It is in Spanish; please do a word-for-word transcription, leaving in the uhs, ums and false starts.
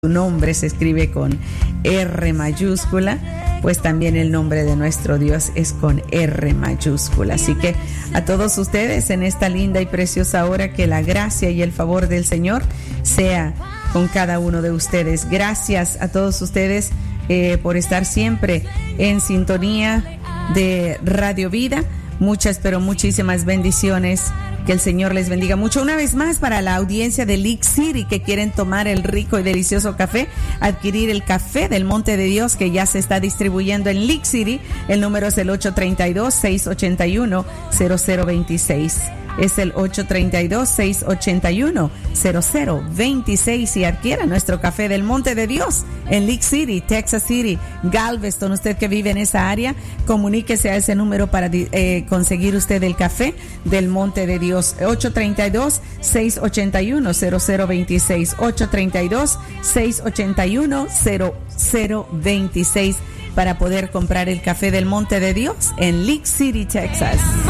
Su nombre se escribe con R mayúscula, pues también el nombre de nuestro Dios es con R mayúscula. Así que a todos ustedes en esta linda y preciosa hora, que la gracia y el favor del Señor sea con cada uno de ustedes. Gracias a todos ustedes eh, por estar siempre en sintonía de Radio Vida. Muchas, pero muchísimas bendiciones. Que el Señor les bendiga mucho. Una vez más, para la audiencia de League City que quieren tomar el rico y delicioso café, adquirir el café del Monte de Dios que ya se está distribuyendo en League City, el número es el ocho tres dos, seis ocho uno, cero cero dos seis. Es el ocho tres dos, seis ocho uno, cero cero dos seis y adquiera nuestro café del Monte de Dios en League City, Texas City, Galveston. Usted que vive en esa área, comuníquese a ese número para eh, conseguir usted el café del Monte de Dios. ocho tres dos, seis ocho uno, cero cero dos seis, ocho tres dos, seis ocho uno, cero cero dos seis para poder comprar el café del Monte de Dios en League City, Texas.